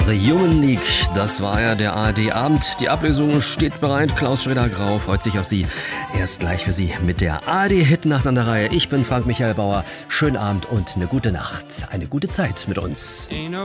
The Human League, das war ja der ARD-Abend. Die Ablösung steht bereit. Klaus Schweder-Grau freut sich auf Sie. Erst gleich für Sie mit der ARD-Hitnacht an der Reihe. Ich bin Frank Michael Bauer. Schönen Abend und eine gute Nacht. Eine gute Zeit mit uns.